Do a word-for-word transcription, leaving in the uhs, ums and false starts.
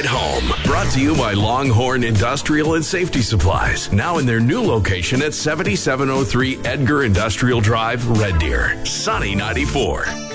ride home. Brought to you by Longhorn Industrial and Safety Supplies. Now in their new location at seventy-seven oh three Edgar Industrial Drive, Red Deer. Sunny ninety-four.